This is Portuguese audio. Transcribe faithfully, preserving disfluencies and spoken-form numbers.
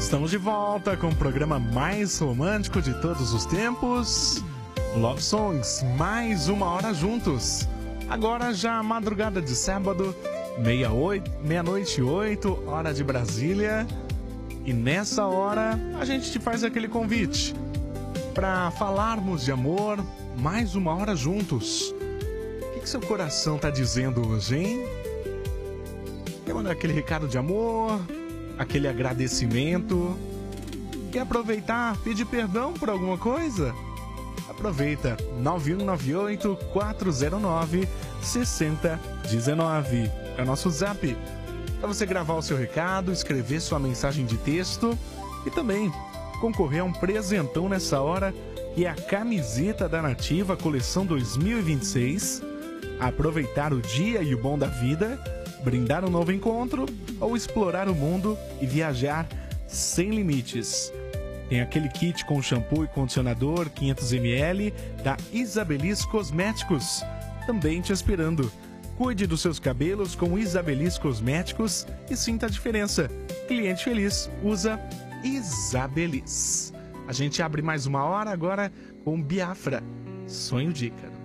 Estamos de volta com o programa mais romântico de todos os tempos, Love Songs, mais uma hora juntos. Agora já madrugada de sábado, meia-noite e oito, hora de Brasília. E nessa hora a gente te faz aquele convite para falarmos de amor, mais uma hora juntos. O que, que seu coração tá dizendo hoje, hein? Quer mandar aquele recado de amor, aquele agradecimento? Quer aproveitar, pedir perdão por alguma coisa? Aproveita, nove um nove oito, quatro zero nove, seis zero um nove. É o nosso zap para você gravar o seu recado, escrever sua mensagem de texto e também concorrer a um presentão nessa hora, que é a camiseta da Nativa Coleção dois mil e vinte e seis. Aproveitar o dia e o bom da vida, brindar um novo encontro ou explorar o mundo e viajar sem limites. Tem aquele kit com shampoo e condicionador quinhentos mililitros da Isabelis Cosméticos, também te esperando. Cuide dos seus cabelos com Isabelis Cosméticos e sinta a diferença. Cliente feliz usa Isabelis. A gente abre mais uma hora agora com Biafra, Sonho de Ícaro.